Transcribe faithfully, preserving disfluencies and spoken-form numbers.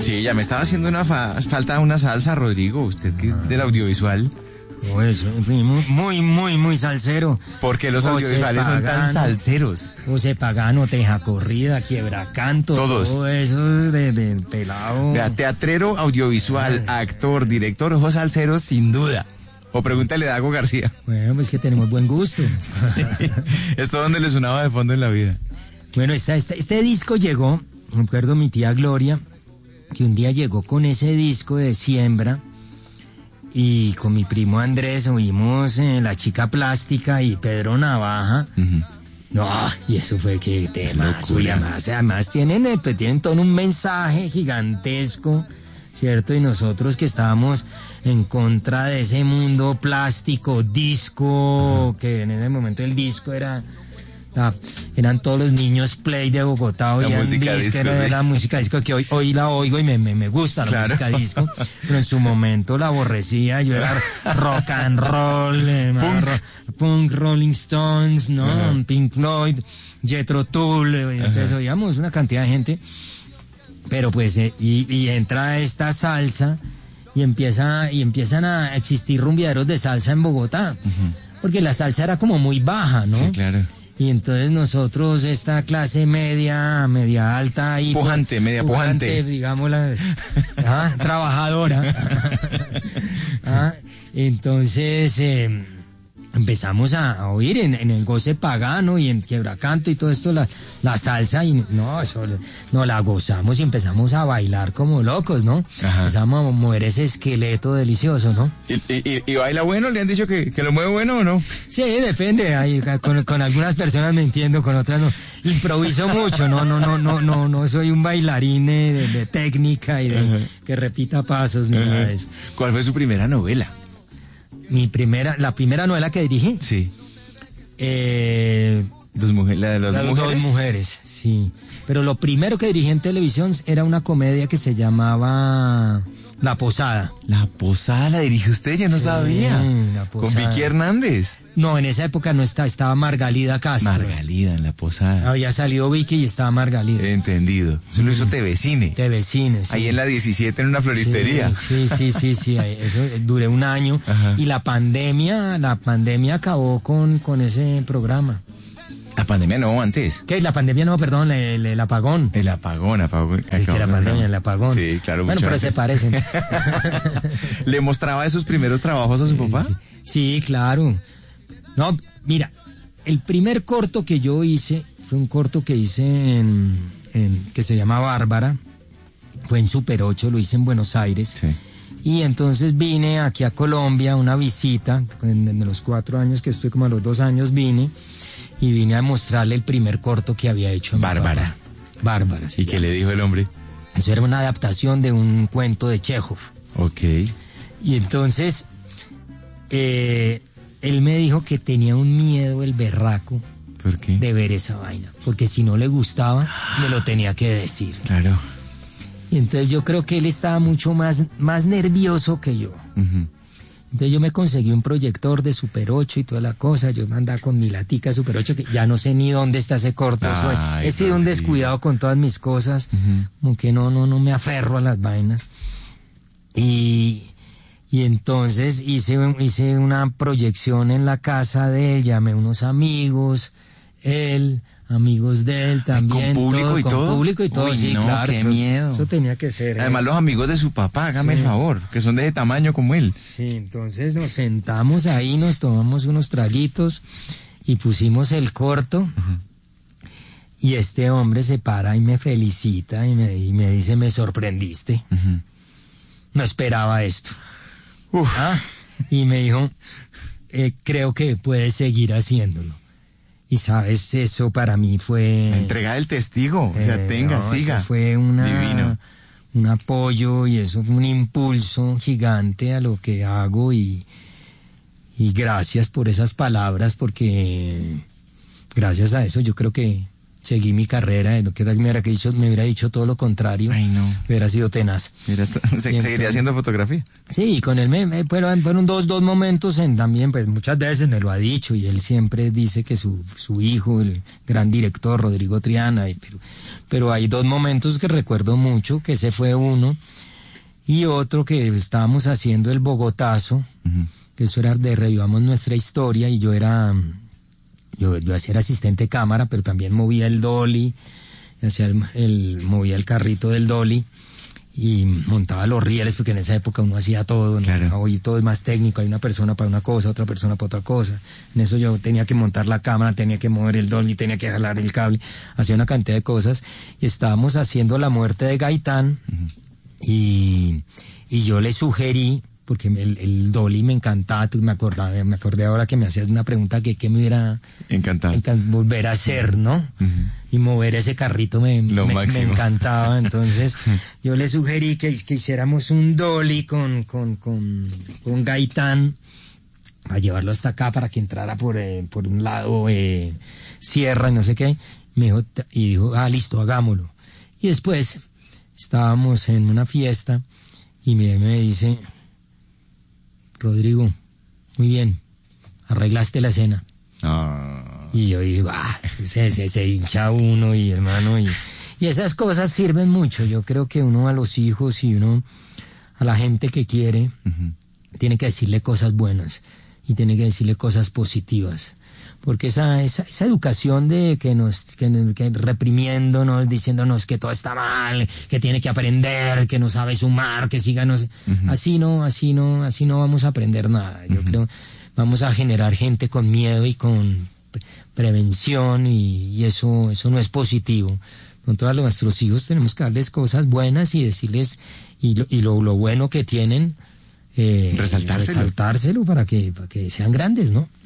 Sí, ya me estaba haciendo una fa- falta una salsa, Rodrigo, usted que es del audiovisual. Oh, eso, muy, muy, muy, muy salsero. ¿Por qué los José audiovisuales son tan Pagano, salseros? José Pagano, Teja Corrida, Quiebra Canto. Todos. Todo eso de, de pelado. Vea, teatrero, audiovisual, actor, director, ojos salseros, sin duda. O pregúntale a Dago García. Bueno, pues que tenemos buen gusto. Sí. Esto donde le sonaba de fondo en la vida. Bueno, esta, esta, este disco llegó, me acuerdo mi tía Gloria, que un día llegó con ese disco de Siembra, y con mi primo Andrés oímos eh, La Chica Plástica y Pedro Navaja. Uh-huh. No, y eso fue que temas, y además, además tienen, eh, tienen todo un mensaje gigantesco, ¿cierto? Y nosotros que estábamos en contra de ese mundo plástico, disco, uh-huh. que en ese momento el disco era... Ah, eran todos los niños play de Bogotá, la oían música disco, disco, era sí. la música disco que hoy, hoy la oigo y me, me, me gusta la claro. música disco, pero en su momento la aborrecía, yo era rock and roll, eh, punk. Ro, punk, Rolling Stones, ¿no? Uh-huh. Pink Floyd, Jethro Tull, eh, entonces uh-huh. oíamos una cantidad de gente, pero pues, eh, y, y entra esta salsa y empieza, y empiezan a existir rumbeaderos de salsa en Bogotá, uh-huh. porque la salsa era como muy baja, ¿no? Sí, claro. Y entonces nosotros, esta clase media, media alta y... Pujante, media pujante. pujante digamos, la, ¿ah? trabajadora. ¿Ah? Entonces, eh, empezamos a, a oír en, en el Goce Pagano y en Quiebracanto y todo esto, la, la salsa, y no, eso, no la gozamos y empezamos a bailar como locos, ¿no? Ajá. Empezamos a mover ese esqueleto delicioso, ¿no? ¿Y, y, y baila bueno? ¿Le han dicho que, que lo mueve bueno o no? Sí, depende. Ahí, con, con algunas personas me entiendo, con otras no. Improviso mucho, no, no, no, no, no, no soy un bailarín de, de técnica y de uh-huh. que repita pasos ni uh-huh. nada de eso. ¿Cuál fue su primera novela? Mi primera, la primera novela que dirigí. Sí. Eh, dos mujeres, la de las la dos mujeres. Dos mujeres, sí. Pero lo primero que dirigí en televisión era una comedia que se llamaba La Posada. La Posada la dirige usted, ya no sí, sabía. La Posada. Con Vicky Hernández. No, en esa época no estaba, estaba Margalida Castro. Margalida en La Posada. Había salido Vicky y estaba Margalida. Entendido. Eso mm. lo hizo T V Cine. T V Cine, sí. Ahí en la diecisiete en una floristería. Sí, sí, sí, sí, sí. Eso duré un año. Ajá. Y la pandemia, la pandemia acabó con, con ese programa. La pandemia no, antes. ¿Qué? La pandemia no, perdón, el, el apagón. El apagón, apagón. Es que la pandemia, el apagón. Sí, claro. Bueno, pero antes se parecen. ¿Le mostraba esos primeros trabajos a su papá? Sí, sí, claro. No, mira, el primer corto que yo hice fue un corto que hice en, en que se llama Bárbara. Fue en Super ocho, lo hice en Buenos Aires. Sí. Y entonces vine aquí a Colombia, una visita, en, en los cuatro años que estoy, como a los dos años vine, y vine a mostrarle el primer corto que había hecho en Bárbara. Bárbara. ¿Y qué le dijo el hombre? Eso era una adaptación de un cuento de Chekhov. Ok. Y entonces, eh, él me dijo que tenía un miedo, el berraco, ¿por qué? De ver esa vaina. Porque si no le gustaba, me lo tenía que decir. Claro. Y entonces yo creo que él estaba mucho más, más nervioso que yo. Uh-huh. Entonces yo me conseguí un proyector de Super ocho y toda la cosa. Yo andaba con mi latica Super ocho, que ya no sé ni dónde está ese corto. Soy, he sido un descuidado con todas mis cosas. Uh-huh. Como que no, no, no me aferro a las vainas. Y, y entonces hice, hice una proyección en la casa de él, llamé a unos amigos, él... amigos de él también. ¿Con público todo, y con todo? público y todo, Uy, sí, no, claro. qué eso, miedo. Eso tenía que ser. Además, ¿eh? los amigos de su papá, hágame sí. el favor, que son de ese tamaño como él. Sí, entonces nos sentamos ahí, nos tomamos unos traguitos y pusimos el corto. Uh-huh. Y este hombre se para y me felicita y me, y me dice, me sorprendiste. Uh-huh. No esperaba esto. Uf. ¿Ah? Y me dijo, eh, creo que puedes seguir haciéndolo. Y sabes, eso para mí fue... La entrega del testigo, eh, o sea, tenga, no, siga. Eso fue una, divino. Un apoyo y eso fue un impulso gigante a lo que hago y, y gracias por esas palabras, porque gracias a eso yo creo que seguí mi carrera, lo que me hubiera dicho, me hubiera dicho todo lo contrario. Ay, no. Hubiera sido tenaz. Mira, se, entonces, ¿seguiría haciendo fotografía? Sí, con él me, me fueron, fueron dos, dos momentos en también, pues muchas veces me lo ha dicho y él siempre dice que su, su hijo, el gran director Rodrigo Triana, y, pero, pero hay dos momentos que recuerdo mucho, que ese fue uno, y otro que estábamos haciendo el Bogotazo, uh-huh. que eso era de Revivamos Nuestra Historia, y yo era, yo, yo hacía asistente de cámara, pero también movía el dolly, hacía el, el, movía el carrito del dolly, y montaba los rieles, porque en esa época uno hacía todo, ¿no? Claro. Hoy todo es más técnico, hay una persona para una cosa, otra persona para otra cosa. En eso yo tenía que montar la cámara, tenía que mover el dolly, tenía que jalar el cable, hacía una cantidad de cosas, y estábamos haciendo La Muerte de Gaitán, uh-huh. y, y yo le sugerí, porque el, el dolly me encantaba, me acordaba, me acordé ahora que me hacías una pregunta que, que me hubiera encantado encan, volver a hacer, ¿no? Uh-huh. Y mover ese carrito me, me, me encantaba. Entonces yo le sugerí que, que hiciéramos un dolly con, con, con, con Gaitán, a llevarlo hasta acá para que entrara por, eh, por un lado eh, sierra, no sé qué. Me dijo, y dijo, ah, listo, hagámoslo. Y después estábamos en una fiesta y me, me dice, Rodrigo, muy bien, arreglaste la escena. Oh. Y yo digo, ah, se, se, se hincha uno y hermano, y, y esas cosas sirven mucho. Yo creo que uno a los hijos y uno a la gente que quiere, uh-huh. tiene que decirle cosas buenas y tiene que decirle cosas positivas. Porque esa, esa, esa educación de que nos, que, que reprimiéndonos, diciéndonos que todo está mal, que tiene que aprender, que no sabe sumar, que siga, no sé, uh-huh. así no, así no, así no vamos a aprender nada. Yo uh-huh. creo, vamos a generar gente con miedo y con prevención, y, y eso, eso no es positivo. Con todos nuestros hijos tenemos que darles cosas buenas y decirles, y lo, y lo, lo bueno que tienen, eh, resaltárselo. resaltárselo para que, para que sean grandes, ¿no?